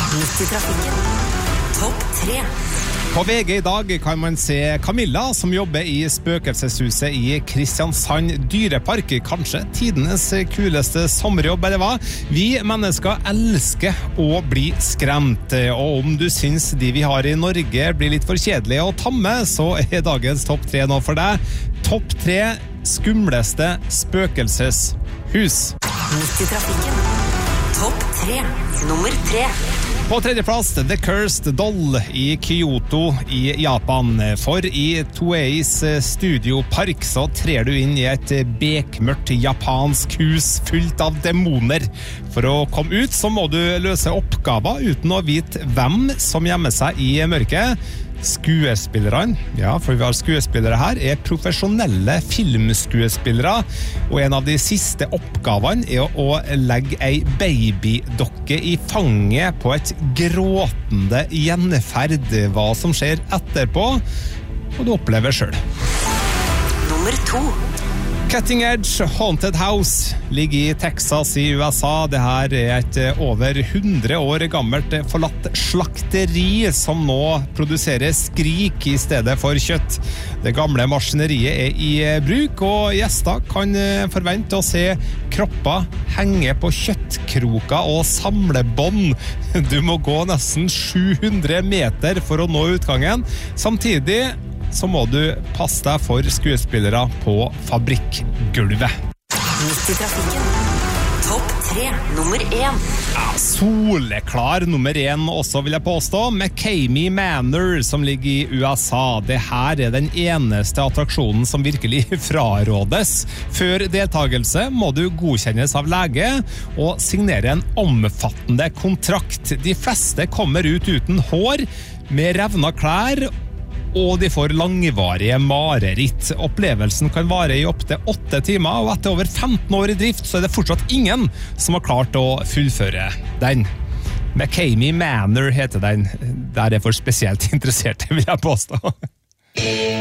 Midt i trafikken. Topp 3. På VG i dag kan man se Camilla som jobber i spøkelseshuset i Kristiansand dyrepark. Kanskje tidenes kuleste sommerjobb, eller hva? Vi mennesker elsker å bli skremt, og om du synes de vi har i Norge blir litt for kjedelige og tamme, så er dagens topp 3 nå for deg. Topp 3 skumleste spøkelseshus. Midt i trafikken. Topp 3. Nummer 3. På tredjeplass, The Cursed Doll i Kyoto i Japan. For i Toeis studiopark så trer du inn i et bekmørkt japansk hus fullt av demoner. For å komme ut så må du løse oppgaver uten å vite hvem som gjemmer seg i mørket. Skuespillerne, ja, for vi har skuespillere her, er profesjonelle filmskuespillere, og en av de siste oppgavene er å legge ei babydokke i fanget på et gråtende gjenferd. Hva som skjer etterpå, og du opplever selv. Nummer 2. Cutting Edge Haunted House ligger i Texas i USA. Det her er et over 100 år gammelt forlatt slakteri som nå produserer skrik i stedet for kjøtt. Det gamle maskineriet er i bruk, og gjester kan forvente å se kropper henge på kjøttkroker og samlebånd. Du må gå nesten 700 meter for å nå utgangen. Samtidig så må du passe deg for skuespillere på fabrikkgulvet. Midt i trafikken. Topp 3. Nummer 1. Ja, soleklar nummer 1 også, vil jeg påstå. McCamey Manor, som ligger i USA. Det her er den eneste attraksjonen som virkelig frarådes. Før deltagelse må du godkjennes av lege og signere en omfattende kontrakt. De fleste kommer ut uten hår, med revna klær, og de får langvarige mareritt. Opplevelsen kan vare i opp til 8 timer, og etter over 15 år i drift så er det fortsatt ingen som har klart å fullføre den. McCamey Manor heter den. Der er for spesielt interesserte, vil jeg påstå.